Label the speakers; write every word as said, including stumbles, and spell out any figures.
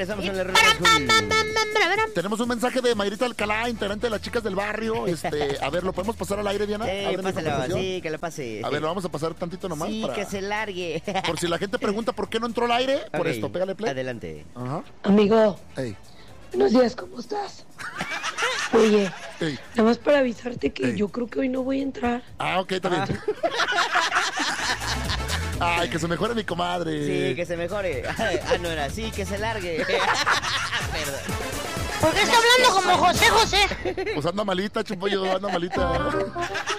Speaker 1: regresamos en la relación.
Speaker 2: Tenemos un mensaje de Mayrita Alcalá, integrante de las chicas del barrio. Este, a ver, ¿lo podemos pasar al aire, Diana?
Speaker 1: Sí, pásalo, sí, que lo pase.
Speaker 2: A ver, lo vamos a pasar tantito nomás.
Speaker 1: Sí,
Speaker 2: para...
Speaker 1: que se largue.
Speaker 2: Por si la gente pregunta por qué no entró al aire, por
Speaker 1: Okay,
Speaker 2: esto, pégale play.
Speaker 1: Adelante.
Speaker 2: Ajá.
Speaker 3: Amigo,
Speaker 2: Ey,
Speaker 3: buenos días, ¿cómo estás? Oye,
Speaker 2: ey.
Speaker 3: nada más para avisarte que
Speaker 2: Ey.
Speaker 3: yo creo que hoy no voy a entrar.
Speaker 2: Ah, ok, está bien. Ay, que se mejore mi comadre.
Speaker 1: Sí, que se mejore. Ah, no era así, que se largue. Perdón.
Speaker 4: ¿Por qué está hablando como José José?
Speaker 2: Pues anda malita, Chupoyo, anda malita.